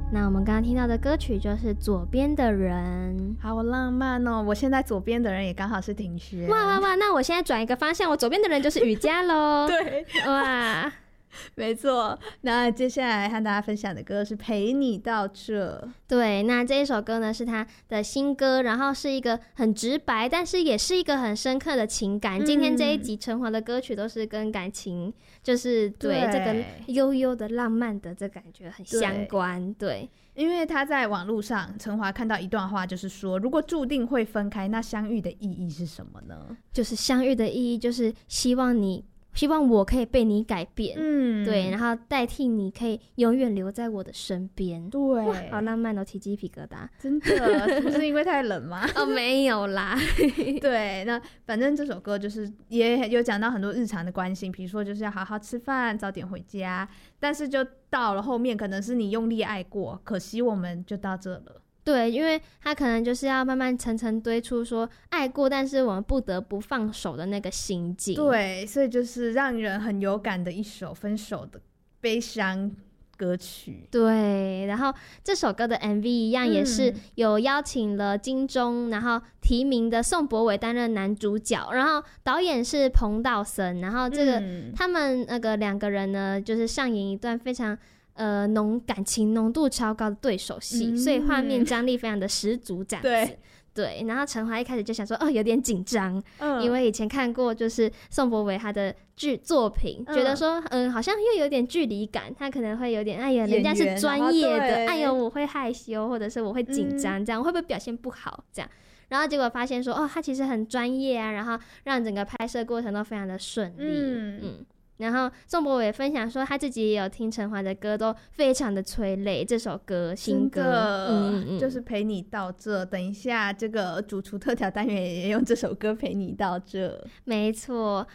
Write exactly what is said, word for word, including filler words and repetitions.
那我们刚刚听到的歌曲就是左边的人， 好浪漫哦！我现在左边的人也刚好是庭轩。 哇哇哇！那我现在转一个方向，我左边的人就是雨佳咯。 对， 哇， 没错。那接下来和大家分享的歌是陪你到这。 对，那这一首歌呢是他的新歌，然后是一个很直白但是也是一个很深刻的情感、嗯、今天这一集陈华的歌曲都是跟感情就是对, 对这个悠悠的浪漫的这感觉很相关。 对, 对， 因为他在网络上陈华看到一段话，就是说如果注定会分开，那相遇的意义是什么呢？ 就是相遇的意义就是希望你希望我可以被你改变，嗯，对，然后代替你可以永远留在我的身边。 对， 好浪漫哦，起鸡皮疙瘩， 真的。不是因为太冷吗？ 哦，没有啦。 对，那反正这首歌就是也有讲到很多日常的关心，比如说就是要好好吃饭，早点回家，但是就到了后面可能是你用力爱过，可惜我们就到这了。 对，因为他可能就是要慢慢层层堆出说爱过但是我们不得不放手的那个心境。 对，所以就是让人很有感的一首分手的悲伤歌曲。 对，然后这首歌的 M V 一样也是有邀请了金钟、嗯、然后提名的宋博伟担任男主角，然后导演是彭道森，然后这个、嗯、他们那个两个人呢就是上演一段非常呃，浓感情浓度超高的对手戏、嗯，所以画面张力非常的十足这样子。对对，然后陈华一开始就想说，哦，有点紧张、嗯，因为以前看过就是宋博伟他的剧作品、嗯，觉得说，嗯，好像又有点距离感，他可能会有点，哎呀，人家是专业的，哎呦，我会害羞，或者是我会紧张，这样、嗯、会不会表现不好？这样。然后结果发现说，哦，他其实很专业啊，然后让整个拍摄过程都非常的顺利。嗯嗯。然后宋博伟分享说他自己也有听陈华的歌，都非常的催泪，这首歌新歌嗯嗯就是陪你到这。等一下这个主厨特调单元也用这首歌陪你到这。 没错。